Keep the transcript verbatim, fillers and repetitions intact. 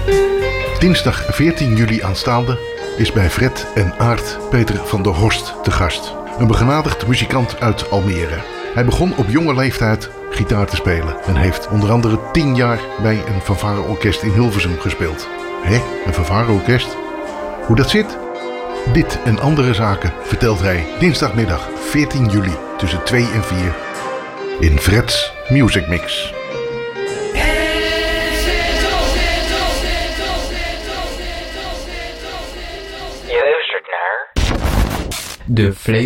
Dinsdag veertien juli aanstaande is bij Fred en Aart Peter van der Horst te gast. Een begenadigd muzikant uit Almere. Hij begon op jonge leeftijd gitaar te spelen en heeft onder andere tien jaar bij een fanfareorkest in Hilversum gespeeld. Hé, een fanfareorkest? Hoe dat zit? Dit en andere zaken vertelt hij dinsdagmiddag veertien juli tussen twee en vier in Fred's Music Mix. Je luistert naar de Flevo